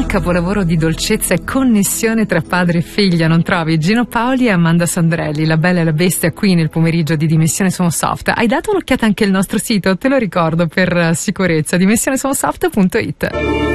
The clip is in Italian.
capolavoro di dolcezza e connessione tra padre e figlio, non trovi? Gino Paoli e Amanda Sandrelli, La Bella e la Bestia, qui nel pomeriggio di Dimensione Sono Soft. Hai dato un'occhiata anche al nostro sito? Te lo ricordo per sicurezza, dimensionesonosoft.it.